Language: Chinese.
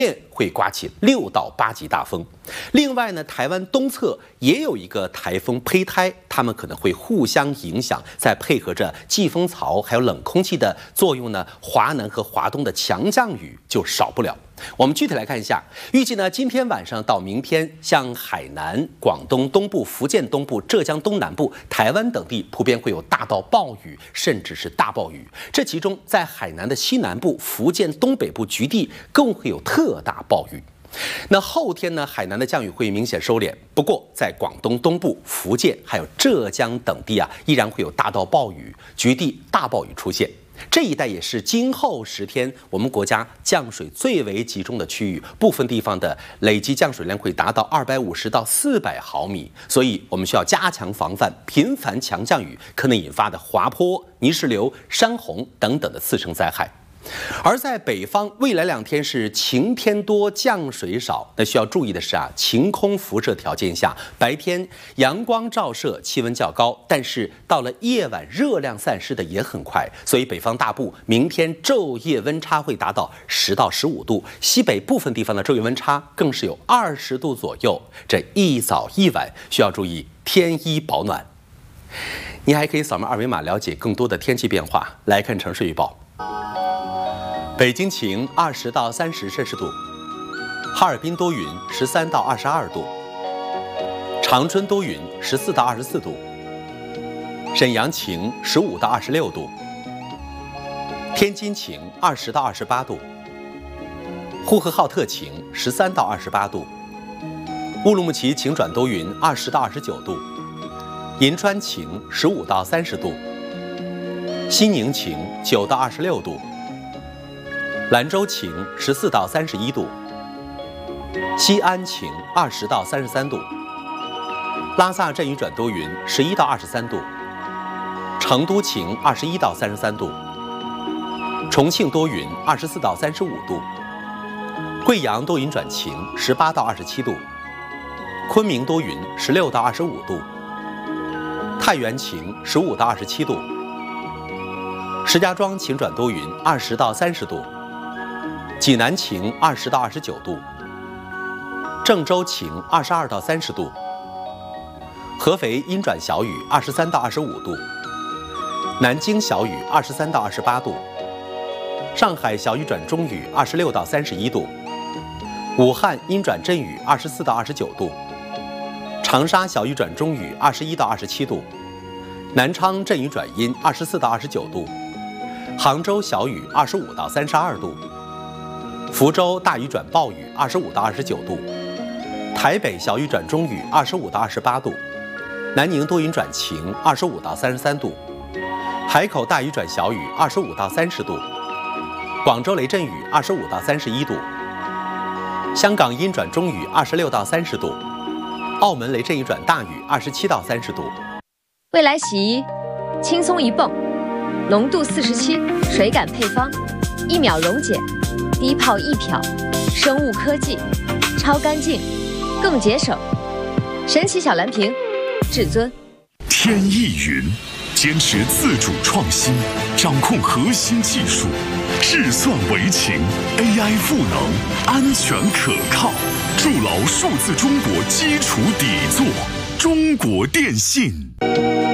会刮起6到8级大风。另外呢，台湾东侧也有一个台风胚胎，它们可能会互相影响，再配合着季风槽还有冷空气的作用呢，华南和华东的强降雨就少不了。我们具体来看一下，预计呢，今天晚上到明天，像海南、广东东部、福建东部、浙江东南部、台湾等地普遍会有大到暴雨，甚至是大暴雨。这其中，在海南的西南部、福建东北部局地更会有特大暴雨。那后天呢，海南的降雨会明显收敛，不过在广东东部、福建还有浙江等地依然会有大到暴雨，局地大暴雨出现。这一带也是今后10天我们国家降水最为集中的区域，部分地方的累计降水量会达到250到400毫米，所以我们需要加强防范频繁强降雨可能引发的滑坡、泥石流、山洪等等的次生灾害。而在北方，未来2天是晴天多降水少。那需要注意的是晴空辐射条件下，白天阳光照射，气温较高，但是到了夜晚热量散失的也很快，所以北方大部明天昼夜温差会达到10到15度，西北部分地方的昼夜温差更是有20度左右。这一早一晚需要注意添衣保暖。你还可以扫描2维码了解更多的天气变化。来看城市预报。北京晴，20到30摄氏度；哈尔滨多云，13到22度；长春多云，14到24度；沈阳晴，15到26度；天津晴，20到28度；呼和浩特晴，13到28度；乌鲁木齐晴转多云，20到29度；银川晴，15到30度；西宁晴，9到26度；兰州晴，14到31度；西安晴，20到33度；拉萨阵雨转多云，11到23度；成都晴，21到33度；重庆多云，24到35度；贵阳多云转晴，18到27度；昆明多云，16到25度；太原晴，15到27度；石家庄晴转多云，20到30度；济南晴，20到29度；郑州晴，22到30度；合肥阴转小雨，23到25度；南京小雨，23到28度；上海小雨转中雨，26到31度；武汉阴转阵雨，24到29度；长沙小雨转中雨，21到27度；南昌阵雨转阴，24到29度；杭州小雨，25到32度；福州大雨转暴雨，25到29度；台北小雨转中雨，25到28度；南宁多云转晴，25到33度；海口大雨转小雨，25到30度；广州雷阵雨，25到31度；香港阴转中雨，26到30度；澳门雷阵雨转大雨，27到30度。 未来洗衣，轻松一泵，浓度47，水感配方，1秒溶解，低泡易漂，生物科技，超干净，更节省。神奇小蓝瓶，至尊。 天翼云坚持自主创新，掌控核心技术，智算为情 ，AI 赋能，安全可靠，筑牢数字中国基础底座。中国电信。